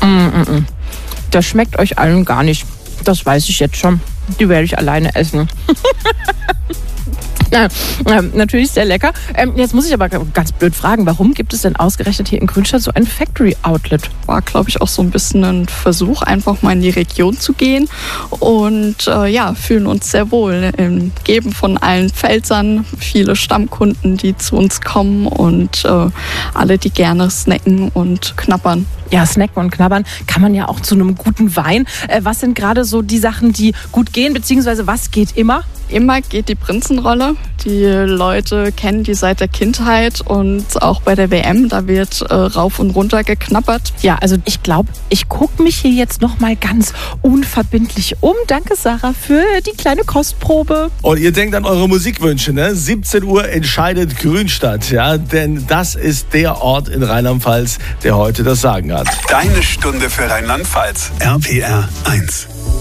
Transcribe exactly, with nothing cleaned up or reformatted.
Mm-mm. Das schmeckt euch allen gar nicht. Das weiß ich jetzt schon. Die werde ich alleine essen. Na, na, natürlich sehr lecker. Ähm, jetzt muss ich aber ganz blöd fragen, warum gibt es denn ausgerechnet hier in Grünstadt so ein Factory-Outlet? War, glaube ich, auch so ein bisschen ein Versuch, einfach mal in die Region zu gehen. Und äh, ja, fühlen uns sehr wohl. Im Geben von allen Pfälzern, viele Stammkunden, die zu uns kommen und äh, alle, die gerne snacken und knabbern. Ja, snacken und knabbern kann man ja auch zu einem guten Wein. Äh, was sind gerade so die Sachen, die gut gehen, beziehungsweise was geht immer? Immer geht die Prinzenrolle. Die Leute kennen die seit der Kindheit und auch bei der W M, da wird äh, rauf und runter geknabbert. Ja, also ich glaube, ich gucke mich hier jetzt noch mal ganz unverbindlich um. Danke, Sarah, für die kleine Kostprobe. Und ihr denkt an eure Musikwünsche, ne? siebzehn Uhr entscheidet Grünstadt, ja, denn das ist der Ort in Rheinland-Pfalz, der heute das Sagen hat. Deine Stunde für Rheinland-Pfalz. R P R eins.